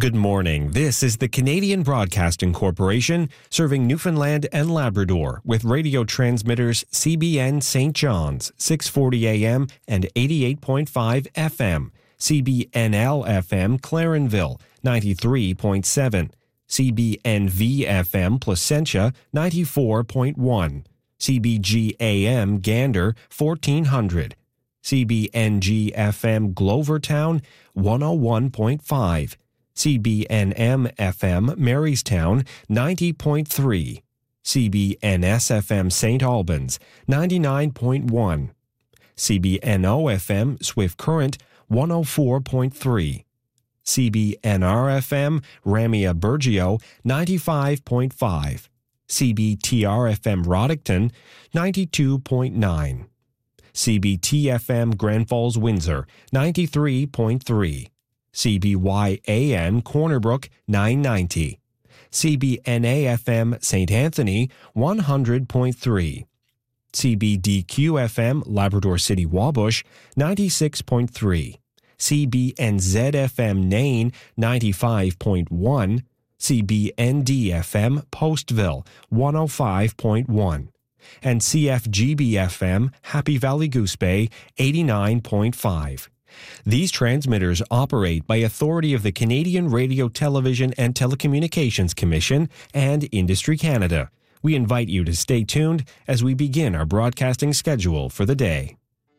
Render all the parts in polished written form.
Good morning. This is the Canadian Broadcasting Corporation, serving Newfoundland and Labrador with radio transmitters CBN St. John's, 640 AM and 88.5 FM, CBNL FM Clarenville, 93.7, CBNV FM Placentia, 94.1, CBG AM Gander, 1400, CBNG FM Glovertown, 101.5, CBNM FM Marystown, 90.3, CBNS FM St. Albans, 99.1, CBNO FM Swift Current, 104.3, CBNR FM Ramia Bergio, 95.5, CBTR FM Roddickton, 92.9, CBT FM Grand Falls Windsor, 93.3, CBY-AM Corner Brook, 990. CBNA-FM St. Anthony, 100.3. CBDQ-FM Labrador City Wabush, 96.3. CBNZ-FM Nain, 95.1. CBND-FM Postville, 105.1. And CFGB-FM Happy Valley Goose Bay, 89.5. These transmitters operate by authority of the Canadian Radio, Television and Telecommunications Commission and Industry Canada. We invite you to stay tuned as we begin our broadcasting schedule for the day.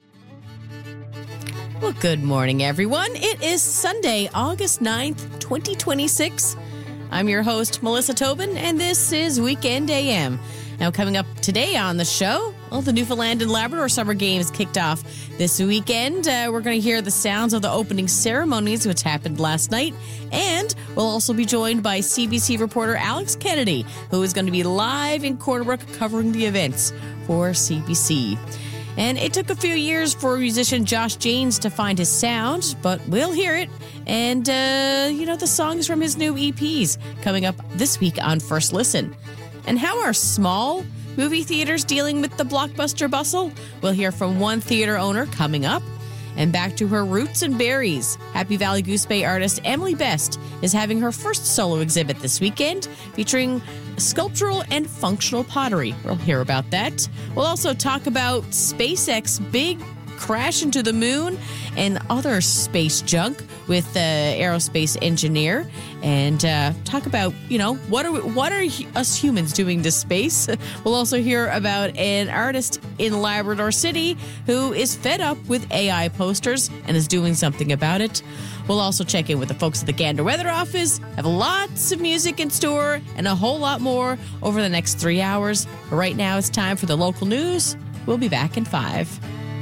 Well, good morning, everyone. It is Sunday, August 9th, 2026. I'm your host, Melissa Tobin, and this is Weekend AM. Now, coming up today on the show, the Newfoundland and Labrador Summer Games kicked off this weekend. We're going to hear the sounds of the opening ceremonies, which happened last night. And we'll also be joined by CBC reporter Alex Kennedy, who is going to be live in Corner Brook covering the events for CBC. And it took a few years for musician Josh Janes to find his sound, but we'll hear it. And, the songs from his new EPs coming up this week on First Listen. And how are small movie theaters dealing with the blockbuster bustle? We'll hear from one theater owner coming up. And back to her roots and berries. Happy Valley Goose Bay artist Emily Best is having her first solo exhibit this weekend, featuring sculptural and functional pottery. We'll hear about that. We'll also talk about SpaceX big crash into the moon and other space junk with the aerospace engineer, and talk about, what are us humans doing to space. We'll also hear about an artist in Labrador City who is fed up with AI posters and is doing something about it. We'll also check in with the folks at the Gander Weather Office, have lots of music in store and a whole lot more over the next 3 hours. But right now it's time for the local news. We'll be back in 5.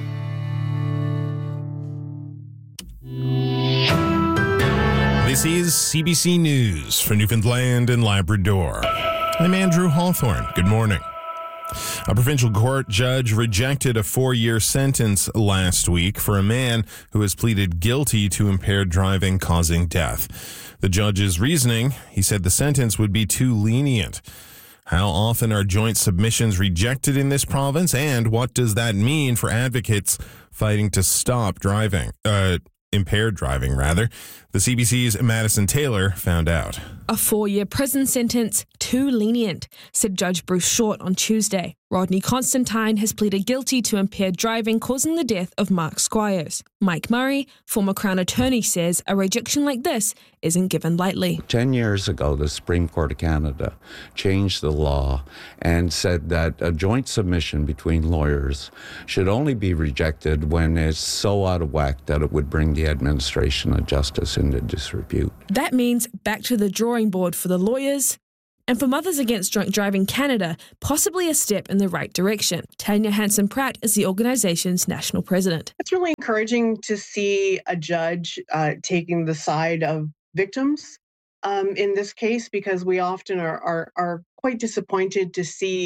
This is CBC News for Newfoundland and Labrador. I'm Andrew Hawthorne. Good morning. A provincial court judge rejected a 4-year sentence last week for a man who has pleaded guilty to impaired driving causing death. The judge's reasoning, he said the sentence would be too lenient. How often are joint submissions rejected in this province, and what does that mean for advocates fighting to stop impaired driving, rather? The CBC's Madison Taylor found out. A 4-year prison sentence, too lenient, said Judge Bruce Short on Tuesday. Rodney Constantine has pleaded guilty to impaired driving causing the death of Mark Squires. Mike Murray, former Crown Attorney, says a rejection like this isn't given lightly. 10 years ago, the Supreme Court of Canada changed the law and said that a joint submission between lawyers should only be rejected when it's so out of whack that it would bring the administration of justice into disrepute. That means back to the drawing board for the lawyers, and for Mothers Against Drunk Driving Canada, possibly a step in the right direction. Tanya Hanson-Pratt is the organisation's national president. It's really encouraging to see a judge taking the side of victims in this case, because we often are quite disappointed to see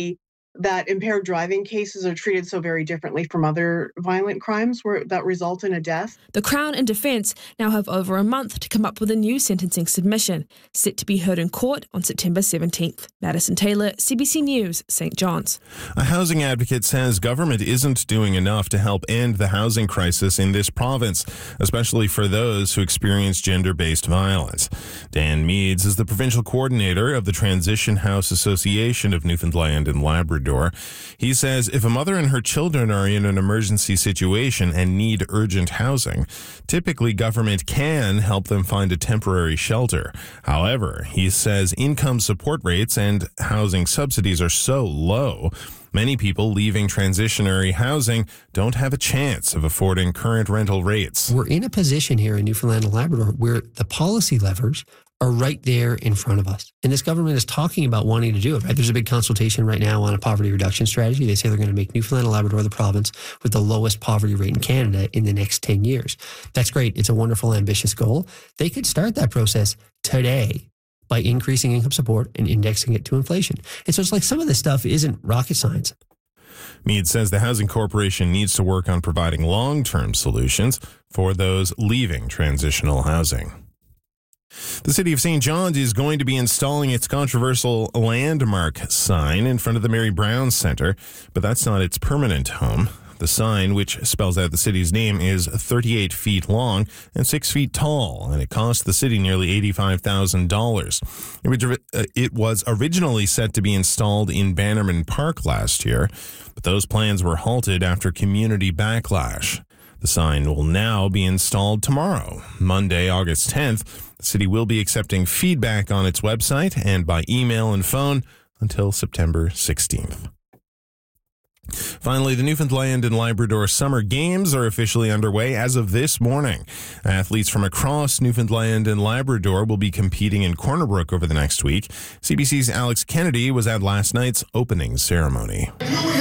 that impaired driving cases are treated so very differently from other violent crimes that result in a death. The Crown and Defence now have over a month to come up with a new sentencing submission, set to be heard in court on September 17th. Madison Taylor, CBC News, St. John's. A housing advocate says government isn't doing enough to help end the housing crisis in this province, especially for those who experience gender-based violence. Dan Meads is the provincial coordinator of the Transition House Association of Newfoundland and Labrador. He says if a mother and her children are in an emergency situation and need urgent housing, typically government can help them find a temporary shelter. However, he says income support rates and housing subsidies are so low, many people leaving transitionary housing don't have a chance of affording current rental rates. We're in a position here in Newfoundland and Labrador where the policy levers are right there in front of us. And this government is talking about wanting to do it, right? There's a big consultation right now on a poverty reduction strategy. They say they're going to make Newfoundland and Labrador the province with the lowest poverty rate in Canada in the next 10 years. That's great. It's a wonderful, ambitious goal. They could start that process today by increasing income support and indexing it to inflation. And so it's like some of this stuff isn't rocket science. Mead says the Housing Corporation needs to work on providing long-term solutions for those leaving transitional housing. The City of St. John's is going to be installing its controversial landmark sign in front of the Mary Brown Centre, but that's not its permanent home. The sign, which spells out the city's name, is 38 feet long and 6 feet tall, and it cost the city nearly $85,000. It was originally set to be installed in Bannerman Park last year, but those plans were halted after community backlash. The sign will now be installed tomorrow, Monday, August 10th. The city will be accepting feedback on its website and by email and phone until September 16th. Finally, the Newfoundland and Labrador Summer Games are officially underway as of this morning. Athletes from across Newfoundland and Labrador will be competing in Corner Brook over the next week. CBC's Alex Kennedy was at last night's opening ceremony.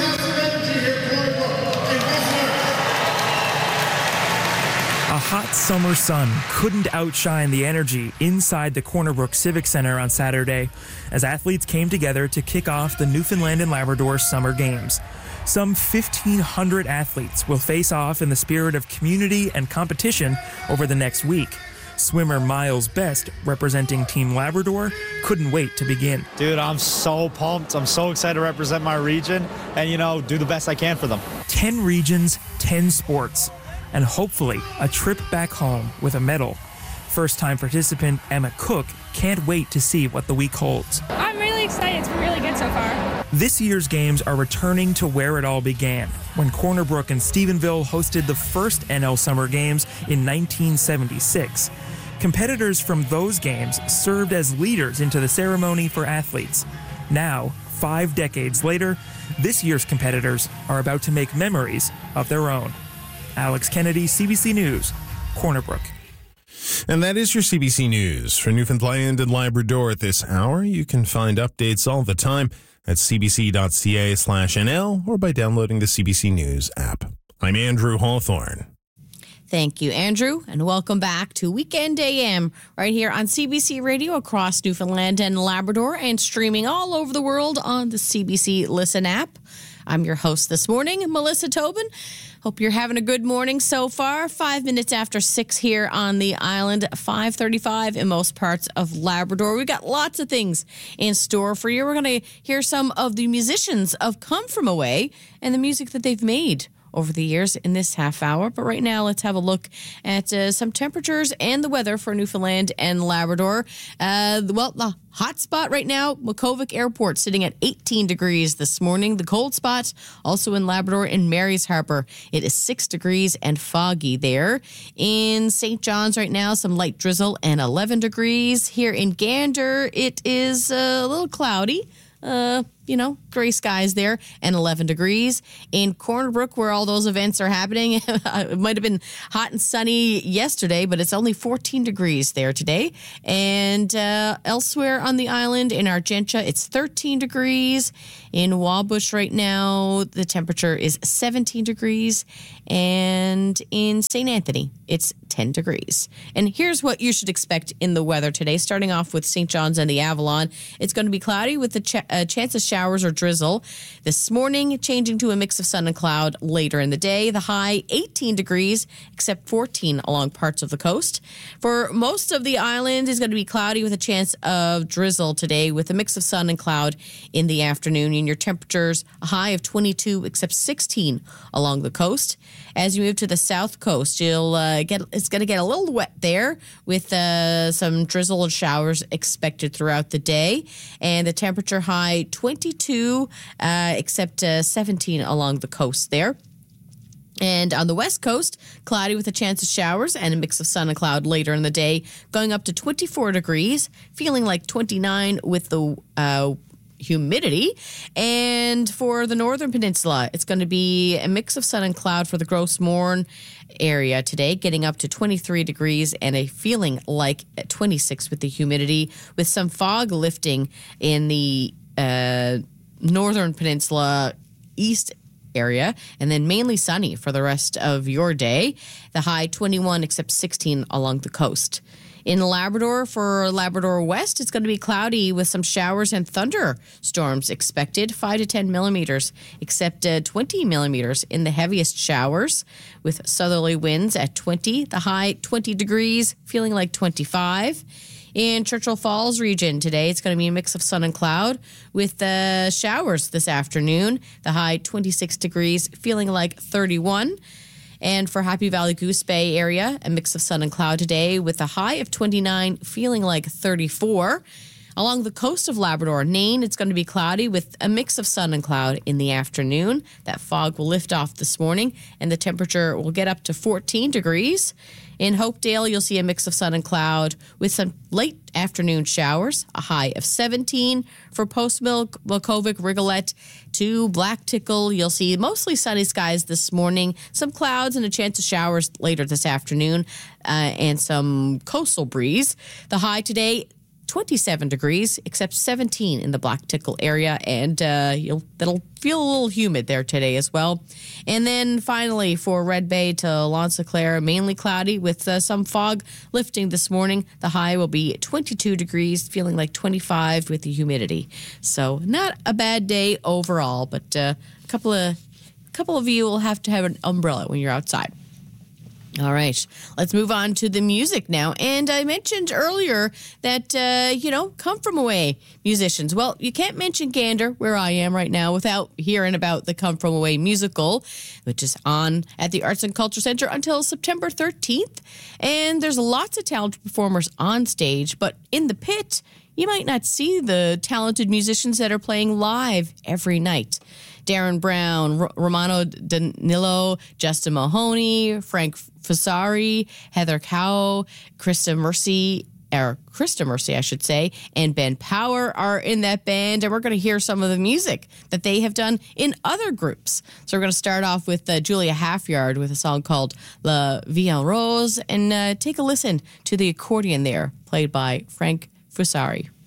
A hot summer sun couldn't outshine the energy inside the Corner Brook Civic Center on Saturday as athletes came together to kick off the Newfoundland and Labrador Summer Games. Some 1,500 athletes will face off in the spirit of community and competition over the next week. Swimmer Miles Best, representing Team Labrador, couldn't wait to begin. Dude, I'm so pumped. I'm so excited to represent my region and, do the best I can for them. 10 regions, 10 sports, and hopefully a trip back home with a medal. First-time participant Emma Cook can't wait to see what the week holds. I'm really excited. It's been really good so far. This year's games are returning to where it all began, when Corner Brook and Stephenville hosted the first NL Summer Games in 1976. Competitors from those games served as leaders into the ceremony for athletes. Now, 5 decades later, this year's competitors are about to make memories of their own. Alex Kennedy, CBC News, Corner Brook. And that is your CBC News. For Newfoundland and Labrador at this hour, you can find updates all the time at cbc.ca/NL or by downloading the CBC News app. I'm Andrew Hawthorne. Thank you, Andrew, and welcome back to Weekend AM right here on CBC Radio across Newfoundland and Labrador and streaming all over the world on the CBC Listen app. I'm your host this morning, Melissa Tobin. Hope you're having a good morning so far. 5 minutes after 6 here on the island, 5:35 in most parts of Labrador. We got lots of things in store for you. We're going to hear some of the musicians of Come From Away and the music that they've made over the years in this half hour. But right now, let's have a look at some temperatures and the weather for Newfoundland and Labrador. The hot spot right now, Makkovik Airport, sitting at 18 degrees this morning. The cold spot, also in Labrador, in Mary's Harbour. It is 6 degrees and foggy there. In St. John's right now, some light drizzle and 11 degrees. Here in Gander, it is a little cloudy. Gray skies there and 11 degrees. In Corner Brook, where all those events are happening, it might have been hot and sunny yesterday, but it's only 14 degrees there today. And elsewhere on the island, in Argentia, it's 13 degrees. In Wabush right now, the temperature is 17 degrees. And in St. Anthony, it's 10 degrees. And here's what you should expect in the weather today. Starting off with St. John's and the Avalon, it's going to be cloudy with a chance of showers showers or drizzle. This morning, changing to a mix of sun and cloud later in the day. The high 18 degrees, except 14 along parts of the coast. For most of the island, it's going to be cloudy with a chance of drizzle today with a mix of sun and cloud in the afternoon. And your temperatures, a high of 22, except 16 along the coast. As you move to the south coast, it's going to get a little wet there with some drizzle and showers expected throughout the day. And the temperature high 22, except 17 along the coast there. And on the west coast, cloudy with a chance of showers and a mix of sun and cloud later in the day, going up to 24 degrees, feeling like 29 with the humidity. And for the northern peninsula, it's going to be a mix of sun and cloud for the Gross Mourne area today, getting up to 23 degrees and a feeling like 26 with the humidity, with some fog lifting in the northern peninsula east area, and then mainly sunny for the rest of your day. The high 21, except 16 along the coast. In Labrador, for Labrador West, it's going to be cloudy with some showers and thunderstorms expected, 5 to 10 millimeters, except 20 millimeters in the heaviest showers, with southerly winds at 20, the high 20 degrees, feeling like 25. In Churchill Falls region today, it's going to be a mix of sun and cloud with showers this afternoon, the high 26 degrees, feeling like 31. And for Happy Valley Goose Bay area, a mix of sun and cloud today with a high of 29, feeling like 34. Along the coast of Labrador, Nain, it's going to be cloudy with a mix of sun and cloud in the afternoon. That fog will lift off this morning, and the temperature will get up to 14 degrees. In Hopedale, you'll see a mix of sun and cloud with some late afternoon showers, a high of 17. For Post Mill, Wilkovic, Rigolette to Black Tickle, you'll see mostly sunny skies this morning, some clouds and a chance of showers later this afternoon, and some coastal breeze. The high today, 27 degrees, except 17 in the Black Tickle area, and that'll feel a little humid there today as well. And then finally for Red Bay to L'Anse-Claire, mainly cloudy with some fog lifting this morning. The high will be 22 degrees, feeling like 25 with the humidity. So not a bad day overall, but a couple of you will have to have an umbrella when you're outside. All right, let's move on to the music now. And I mentioned earlier that, Come From Away musicians. Well, you can't mention Gander, where I am right now, without hearing about the Come From Away musical, which is on at the Arts and Culture Center until September 13th. And there's lots of talented performers on stage, but in the pit, you might not see the talented musicians that are playing live every night. Darren Brown, Romano Danilo, Justin Mahoney, Frank Fusari, Heather Cow, Krista Mercy, I should say, and Ben Power are in that band. And we're going to hear some of the music that they have done in other groups. So we're going to start off with Julia Halfyard with a song called La Vie en Rose, and take a listen to the accordion there, played by Frank Fusari.